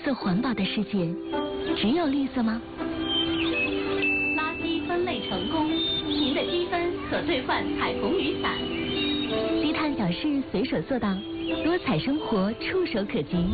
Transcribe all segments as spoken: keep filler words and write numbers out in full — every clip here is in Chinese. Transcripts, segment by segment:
色环保的世界，只有绿色吗？ 垃圾分类成功，您的积分可兑换彩虹雨伞。 低碳小事随手做到，多彩生活触手可及。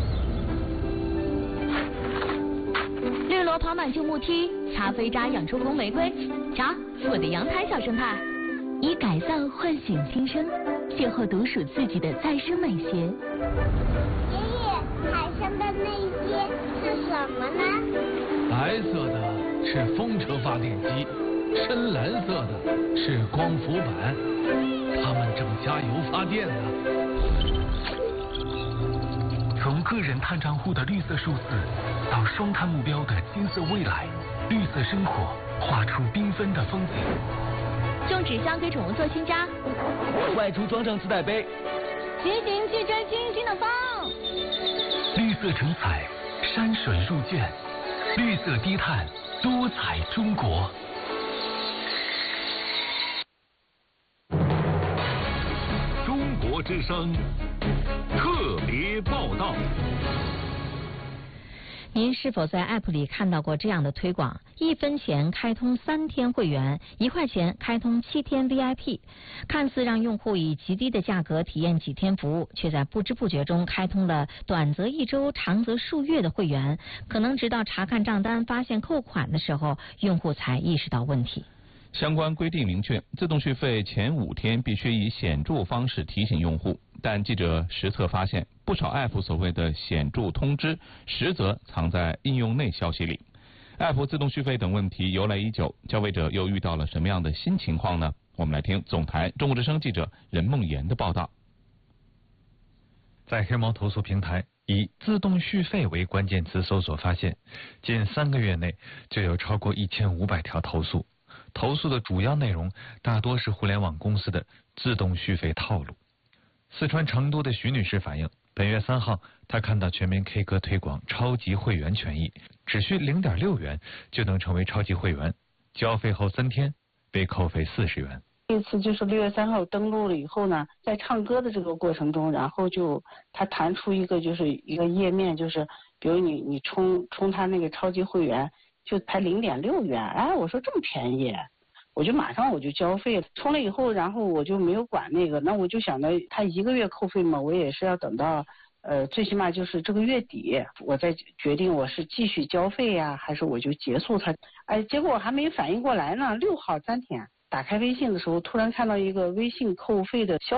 绿萝跑满旧木梯，擦飞渣养出红玫瑰。瞧，我的阳台小生态。以改造唤醒新生，邂逅独属自己的再生美学。 爷爷，海上的那些是什么呢？ 白色的是风车发电机，深蓝色的是光伏板，它们正加油发电呢。 从个人碳账户的绿色数字，到双碳目标的金色未来，绿色生活画出缤纷的风景。 种纸箱给宠物做新家， 外出装上自带杯， 骑行去追星星的风。 绿色成彩，山水入卷，绿色低碳，多彩中国。 中国之声特别报道。 您是否在 App 里看到过这样的推广？一分钱开通三天会员，一块钱开通七天 V I P， 看似让用户以极低的价格体验几天服务，却在不知不觉中开通了短则一周、长则数月的会员。可能直到查看账单发现扣款的时候，用户才意识到问题。 相关规定明确，自动续费前五天必须以显著方式提醒用户。但记者实测发现，不少 App 所谓的显著通知，实则藏在应用内消息里。App 自动续费等问题由来已久，消费者又遇到了什么样的新情况呢？我们来听总台中国之声记者任梦妍的报道。 在黑猫投诉平台以自动续费为关键词搜索发现，近三个月内就有超过一千五百条投诉。投诉的主要内容大多是互联网公司的自动续费套路。四川成都的徐女士反映，本月三号，她看到全民 K 歌推广超级会员权益，只需 零点六元就能成为超级会员，交费后三天被扣费四十元。 这次就是六月三号登录了以后呢，在唱歌的这个过程中，然后就它弹出一个就是一个页面，就是比如你你充充它那个超级会员就才 零点六元，哎，我说这么便宜，我就马上我就交费了。充了以后，然后我就没有管那个，那我就想着他一个月扣费嘛，我也是要等到呃最起码就是这个月底，我再决定我是继续交费呀，还是我就结束它。哎，结果我还没反应过来呢，六号当天打开微信的时候，突然看到一个微信扣费的消